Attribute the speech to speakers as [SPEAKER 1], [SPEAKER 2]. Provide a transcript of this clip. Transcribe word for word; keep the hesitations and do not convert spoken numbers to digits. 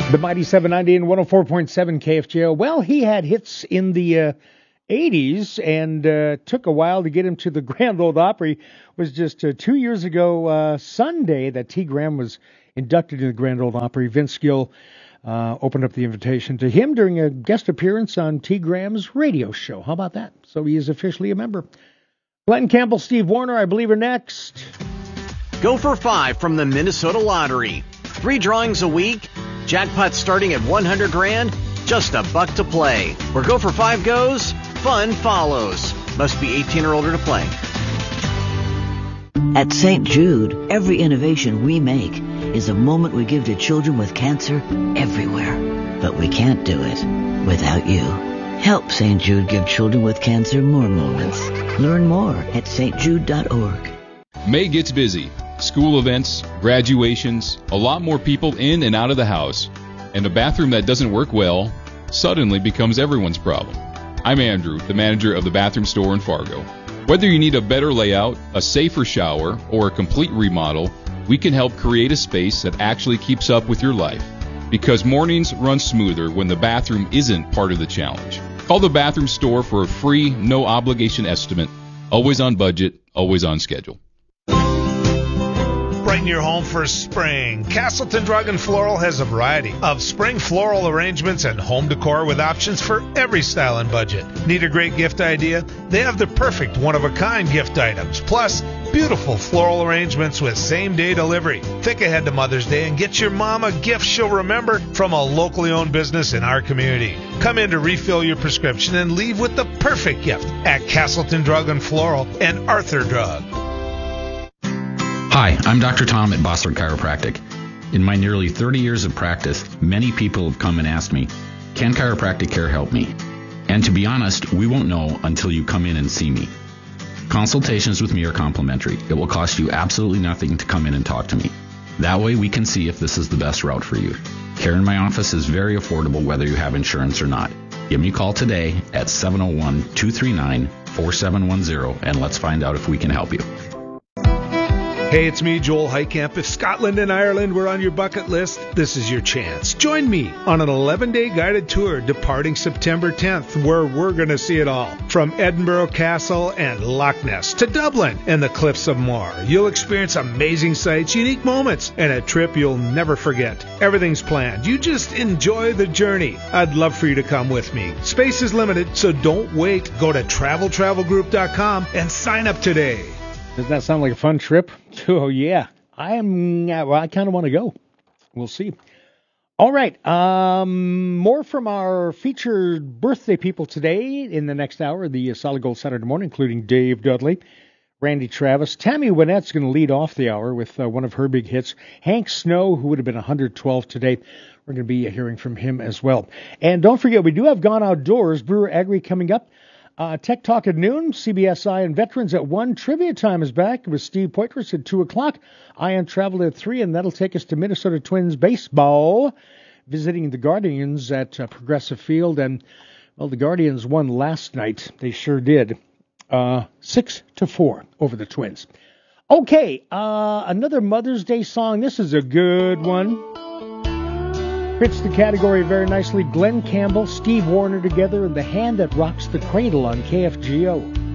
[SPEAKER 1] The Mighty seven ninety and one oh four point seven K F J O. Well, he had hits in the uh, eighties and uh, took a while to get him to the Grand Ole Opry. It was just uh, two years ago uh, Sunday that T. Graham was inducted in the Grand Ole Opry. Vince Gill uh, opened up the invitation to him during a guest appearance on T. Graham's radio show. How about that? So he is officially a member. Glenn Campbell, Steve Warner, I believe, are next.
[SPEAKER 2] Go for five from the Minnesota Lottery. Three drawings a week. Jackpot starting at one hundred grand. Just a buck to play. Where Go for Five goes, fun follows. Must be eighteen or older to play.
[SPEAKER 3] At Saint Jude, every innovation we make is a moment we give to children with cancer everywhere. But we can't do it without you. Help Saint Jude give children with cancer more moments. Learn more at s t jude dot org.
[SPEAKER 4] May gets busy. School events, graduations, a lot more people in and out of the house, and a bathroom that doesn't work well suddenly becomes everyone's problem. I'm Andrew, the manager of the bathroom store in Fargo. Whether you need a better layout, a safer shower, or a complete remodel, we can help create a space that actually keeps up with your life. Because mornings run smoother when the bathroom isn't part of the challenge. Call the bathroom store for a free, no-obligation estimate. Always on budget, always on schedule.
[SPEAKER 5] Brighten your home for spring. Castleton Drug and Floral has a variety of spring floral arrangements and home decor with options for every style and budget. Need a great gift idea? They have the perfect one-of-a-kind gift items. Plus, beautiful floral arrangements with same-day delivery. Think ahead to Mother's Day and get your mom a gift she'll remember from a locally owned business in our community. Come in to refill your prescription and leave with the perfect gift at Castleton Drug and Floral and Arthur Drug.
[SPEAKER 6] Hi, I'm Doctor Tom at Bossler Chiropractic. In my nearly thirty years of practice, many people have come and asked me, can chiropractic care help me? And to be honest, we won't know until you come in and see me. Consultations with me are complimentary. It will cost you absolutely nothing to come in and talk to me. That way we can see if this is the best route for you. Care in my office is very affordable whether you have insurance or not. Give me a call today at seven oh one, two three nine, four seven one zero and let's find out if we can help you.
[SPEAKER 5] Hey, it's me, Joel Heitkamp. If Scotland and Ireland were on your bucket list, this is your chance. Join me on an eleven-day guided tour departing September tenth, where we're going to see it all. From Edinburgh Castle and Loch Ness to Dublin and the Cliffs of Moher. You'll experience amazing sights, unique moments, and a trip you'll never forget. Everything's planned. You just enjoy the journey. I'd love for you to come with me. Space is limited, so don't wait. Go to travel travel group dot com and sign up today.
[SPEAKER 1] Doesn't that sound like a fun trip? Oh, yeah. I am. Well, I kind of want to go. We'll see. All right. Um, more from our featured birthday people today in the next hour, the Solid Gold Saturday morning, including Dave Dudley, Randy Travis. Tammy Wynette's going to lead off the hour with uh, one of her big hits. Hank Snow, who would have been one hundred twelve today. We're going to be hearing from him as well. And don't forget, we do have Gone Outdoors, Brewer Agri coming up. Uh, Tech Talk at noon, C B S I and Veterans at one. Trivia Time is back with Steve Poitras at two o'clock. Ion Travel at three, and that'll take us to Minnesota Twins baseball, visiting the Guardians at uh, Progressive Field. And, well, the Guardians won last night. They sure did. Uh, six to four over the Twins. Okay, uh, another Mother's Day song. This is a good one. Fits the category very nicely. Glenn Campbell, Steve Warner together in The Hand That Rocks the Cradle on K F G O.